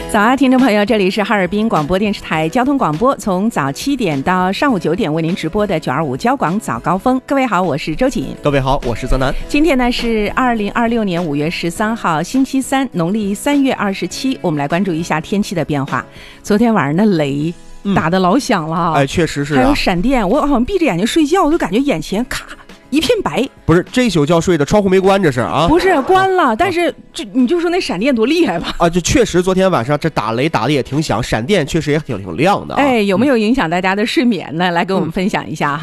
早啊，听众朋友，这里是哈尔滨广播电视台交通广播，从早7点到上午9点为您直播的925交广早高峰。各位好，我是周瑾。 各位好，我是泽南。 今天呢是2026年5月13号，星期三，农历3月27。我们来关注一下天气的变化。昨天晚上的雷打得老响了， 哎，确实是、 还有闪电，我好像闭着眼睛睡觉，我就感觉眼前咔一片白。 不是这一宿觉睡的，窗户没关，这是啊？ 不是关了，但是这你就说那闪电多厉害吧？ 啊，这确实昨天晚上这打雷打的也挺响，闪电确实也挺亮的、啊。 哎，有没有影响大家的睡眠呢？来跟我们分享一下哈。